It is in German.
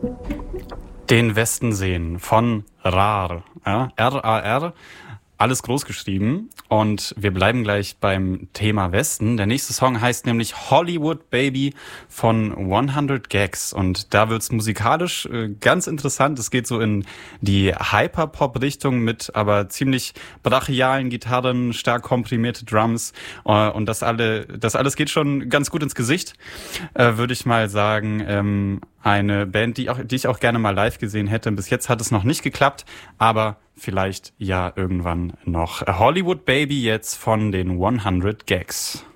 Den Westen sehen von RAR, ja, R-A-R, alles groß geschrieben. Und wir bleiben gleich beim Thema Westen. Der nächste Song heißt nämlich Hollywood Baby von 100 Gags. Und da wird's musikalisch ganz interessant. Es geht so in die Hyperpop-Richtung mit aber ziemlich brachialen Gitarren, stark komprimierte Drums. Und das alles geht schon ganz gut ins Gesicht, würde ich mal sagen. Eine Band, die ich auch gerne mal live gesehen hätte. Bis jetzt hat es noch nicht geklappt, aber vielleicht ja irgendwann noch. Hollywood Baby jetzt von den 100 Gags.